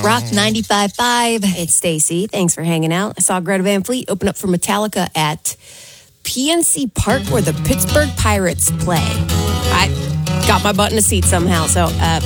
Rock 95.5. It's Stacy. Thanks for hanging out. I saw Greta Van Fleet open up for Metallica at PNC Park where the Pittsburgh Pirates play. I got my butt in a seat somehow. So